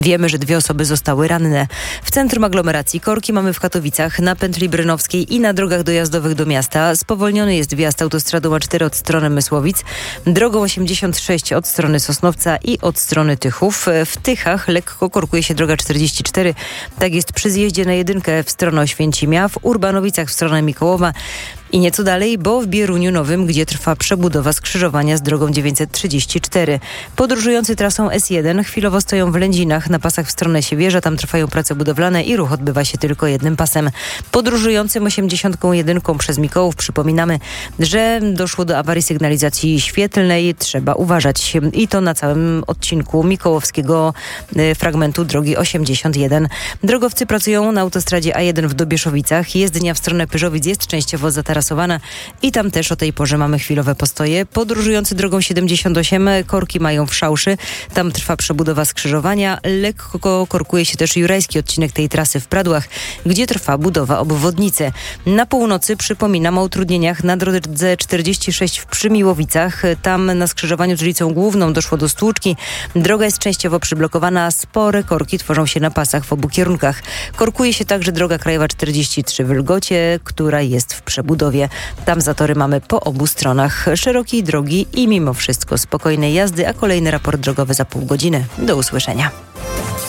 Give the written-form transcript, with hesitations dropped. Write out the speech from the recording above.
Wiemy, że 2 osoby zostały ranne. W centrum aglomeracji korki mamy w Katowicach, na pętli brynowskiej i na drogach dojazdowych do miasta. Spowolniony jest wjazd autostradą A4 od strony Mysłowic, drogą 86 od strony Sosnowca i od strony Tychów. W Tychach lekko korkuje się droga 44. Tak jest przy zjeździe na 1 w stronę Oświęcimia, w Urbanowicach w stronę Mikołowa. I nieco dalej, bo w Bieruniu Nowym, gdzie trwa przebudowa skrzyżowania z drogą 934. Podróżujący trasą S1 chwilowo stoją w Lędzinach na pasach w stronę Siewierza. Tam trwają prace budowlane i ruch odbywa się tylko jednym pasem. Podróżującym 81 przez Mikołów przypominamy, że doszło do awarii sygnalizacji świetlnej. Trzeba uważać. I to na całym odcinku mikołowskiego fragmentu drogi 81. Drogowcy pracują na autostradzie A1 w Dobieszowicach. Jezdnia w stronę Pyrzowic jest częściowo zatarasowana i tam też o tej porze mamy chwilowe postoje. Podróżujący drogą 78 korki mają w Szałszy. Tam trwa przebudowa skrzyżowania. Lekko korkuje się też jurajski odcinek tej trasy w Pradłach, gdzie trwa budowa obwodnicy. Na północy przypominam o utrudnieniach na drodze 46 w Przymiłowicach. Tam na skrzyżowaniu z ulicą Główną doszło do stłuczki. Droga jest częściowo przyblokowana. Spore korki tworzą się na pasach w obu kierunkach. Korkuje się także droga krajowa 43 w Lgocie, która jest w przebudowie. Tam zatory mamy po obu stronach. Szerokiej drogi i mimo wszystko spokojnej jazdy, a kolejny raport drogowy za pół godziny. Do usłyszenia.